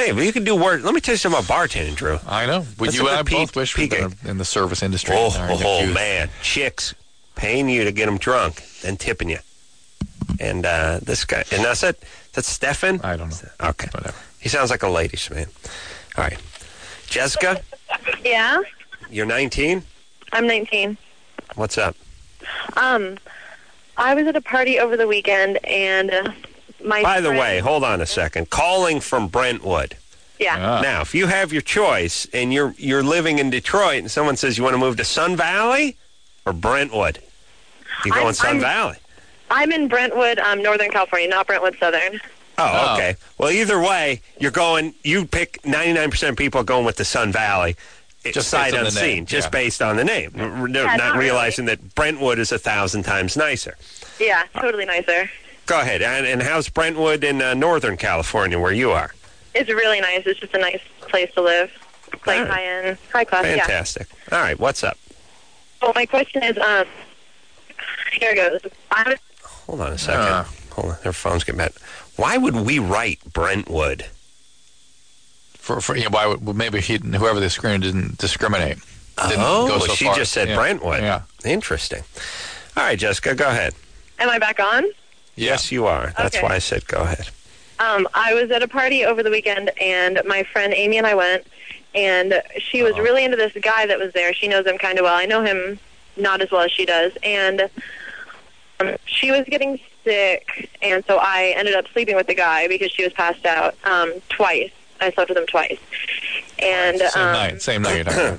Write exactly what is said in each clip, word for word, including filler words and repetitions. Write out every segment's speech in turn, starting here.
Hey, but you can do work. Let me tell you something about bartending, Drew. I know. But Let's you look and I at both Pete- wish we'd Pete- been in the service industry. Oh, Or in the oh, youth. man. Chicks paying you to get them drunk, then tipping you. And uh, this guy, and that's it. That's Stefan? I don't know. Okay. Whatever. He sounds like a ladies man. All right. Jessica, Yeah, you're nineteen? I'm nineteen. What's up? Um, I was at a party over the weekend, and uh, my By the friend- way, hold on a second. Calling from Brentwood. yeah, Ah. Now, if you have your choice and you're you're living in Detroit and someone says you want to move to Sun Valley or Brentwood, you go I'm- in Sun I'm- Valley. I'm in Brentwood, um, Northern California, not Brentwood, Southern. Oh, Oh. okay. Well, either way, you're going. You pick ninety-nine percent of people are going with the Sun Valley. It's Just sight based on the unseen, name, just yeah. based on the name, R- no- Yeah, not not realizing that Brentwood is a thousand times nicer. Yeah, totally nicer. Go ahead. And, and how's Brentwood in uh, Northern California, where you are? It's really nice. It's just a nice place to live. Like All right. high end, high class. Yeah. Fantastic. All right, what's up? Well, my question is, um, here it goes. I was, Hold on a second. Uh. Hold on. Their phones get mad. Why would we write Brentwood? For, for you know, why would, well, maybe he, whoever the screener didn't discriminate. Didn't oh, go so she far. just said Yeah. Brentwood. Yeah. Interesting. All right, Jessica, go ahead. am I back on? Yes, you are. That's Okay. why I said go ahead. Um, I was at a party over the weekend, and my friend Amy and I went, and she was Uh-oh. really into this guy that was there. She knows him kind of well. I know him not as well as she does, and um, she was getting sick, and so I ended up sleeping with the guy because she was passed out um, twice. I slept with him twice, and Same um, night. Same night. You're talking about.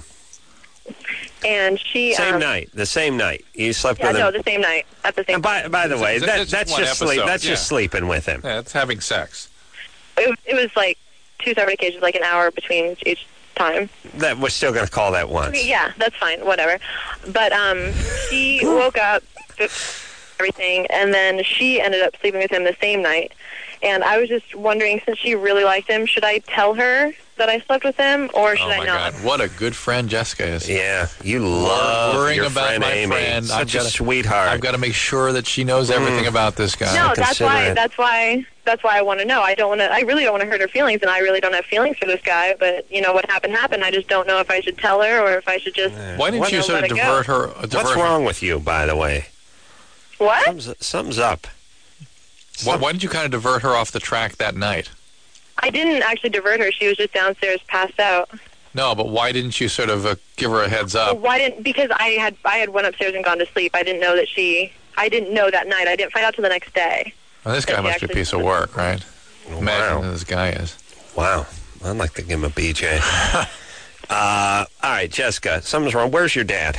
and she Same um, night. The same night. You slept Yeah, with no, him. the same night at the same. And by, by the way, It's- that, it's that's just one just sleep, episode, that's just yeah. sleeping with him. Yeah, it's having sex. It, was- it was like two separate occasions, like an hour between each time. That we're still going to call that once. Okay, yeah, that's fine, whatever. But um, she woke up, everything, and then she ended up sleeping with him the same night. And I was just wondering, since she really liked him, should I tell her that I slept with him, or should Oh I my not? God! What a good friend Jessica is. Yeah, you love Worrying your about friend my Amy. friend. Such I've a gotta- sweetheart. I've got to make sure that she knows everything about this guy. No, that's consider why. it. That's why. That's why I want to know. I don't want to. I really don't want to hurt her feelings, and I really don't have feelings for this guy. But you know what happened happened. I just don't know if I should tell her or if I should just. Why didn't What- you Let sort of it go. divert her? Uh, divert What's her- wrong with you, by the way? What? Something's, something's up. Why, why didn't you kind of divert her off the track that night? I didn't actually divert her. She was just downstairs, passed out. No, but why didn't you sort of uh, give her a heads up? Why didn't? Because I had I had went upstairs and gone to sleep. I didn't know that she. I didn't know that night. I didn't find out till the next day. Well, this guy She must be a actually- piece of work, right? Imagine Wow. who this guy is. Wow. I'd like to give him a B J. uh, all right, Jessica, something's wrong. Where's your dad?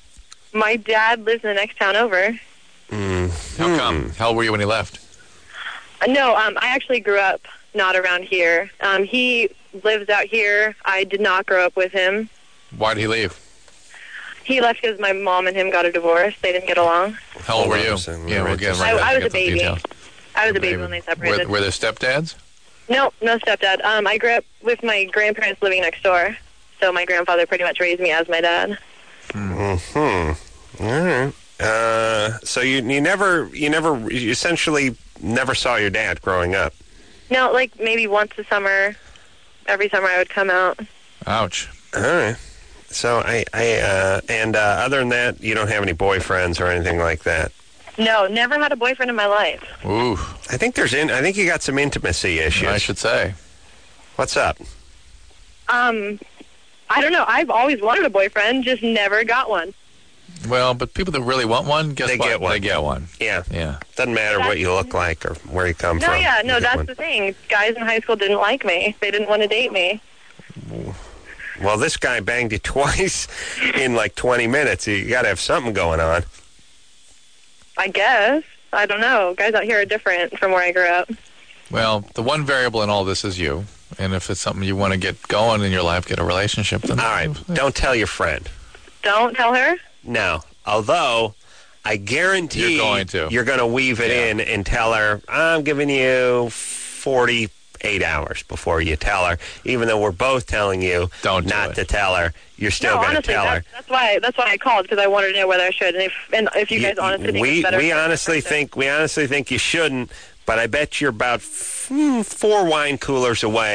My dad lives in the next town over. Mm. How come? How old were you when he left? Uh, no, um, I actually grew up not around here. Um, he lives out here. I did not grow up with him. Why did he leave? He left because my mom and him got a divorce. They didn't get along. How old Hold were on you? a second, Yeah, let me we're write getting this right I- back I to was a get the baby. details. I was a baby Baby. when they separated. Were, were there stepdads? No, no stepdad. Um, I grew up with my grandparents living next door. So my grandfather pretty much raised me as my dad. Hmm. All right. Uh, so you you never you never you essentially never saw your dad growing up. No, like maybe once a summer. Every summer I would come out. Ouch. All right. So I I uh, and uh, other than that, you don't have any boyfriends or anything like that. No, never had a boyfriend in my life. Ooh, I think there's in. I think you got some intimacy issues. I should say. What's up? Um, I don't know. I've always wanted a boyfriend, just never got one. Well, but people that really want one, guess They what? get one. They get one. Yeah. Yeah. Doesn't matter what you look like or where you come No, from. yeah, You no, get that's one. the thing. Guys in high school didn't like me. They didn't want to date me. Well, this guy banged you twice in like twenty minutes. You got to have something going on. I guess. I don't know. Guys out here are different from where I grew up. Well, the one variable in all this is you. And if it's something you want to get going in your life, get a relationship, then... All right. Don't tell your friend. Don't tell her. No. Although, I guarantee You're going to. you're going to weave it Yeah. in and tell her, I'm giving you forty-eight hours before you tell her. Even though we're both telling you Don't do not it. to tell her, you're still No, going to honestly, tell her. that's, that's why that's why I called, because I wanted to know whether I should. And if and if you guys honestly think we it's better, we for honestly person. think we honestly think you shouldn't, but I bet you're about mm, four wine coolers away.